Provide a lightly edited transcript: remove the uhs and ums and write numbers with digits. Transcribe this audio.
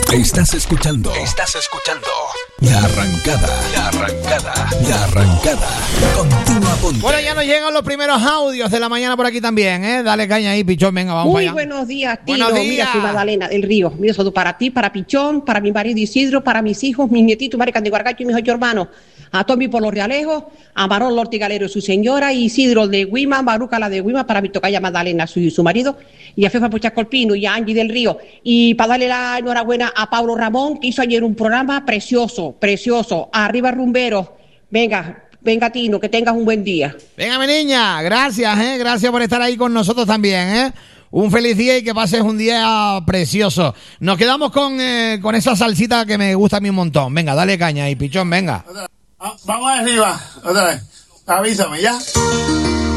Estás escuchando La Arrancada. Continúa ponte. Bueno, ya nos llegan los primeros audios de la mañana por aquí también, ¿eh? Dale caña ahí, Pichón, venga, vamos para allá. Muy buenos días, Tino. Buenos días. Mira, soy Magdalena del Río. Mira, saludo para ti, para Pichón, para mi marido Isidro, para mis hijos, mis nietitos, Marican de Guargacho y mis 8 hermanos. A Tommy por los Realejos, a Marón Lortigalero y su señora, y Isidro de Guima, Maruca la de Guima, para mi tocaya Magdalena, su marido, y a Fefa Pochascolpino y a Angie del Río. Y para darle la enhorabuena a Pablo Ramón, que hizo ayer un programa precioso. Arriba Rumberos. Venga, Tino, que tengas un buen día. Venga, mi niña, gracias, gracias por estar ahí con nosotros también, Un feliz día y que pases un día precioso. Nos quedamos con esa salsita que me gusta a mí un montón. Venga, dale caña ahí, Pichón, venga. Vamos arriba, otra vez. Avísame, ¿ya?